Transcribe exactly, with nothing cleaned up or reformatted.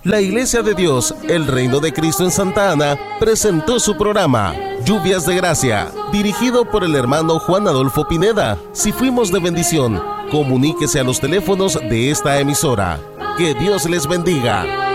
La Iglesia de Dios, el Reino de Cristo en Santa Ana, presentó su programa Lluvias de Gracia, dirigido por el hermano Juan Adolfo Pineda. Si fuimos de bendición, comuníquese a los teléfonos de esta emisora. Que Dios les bendiga.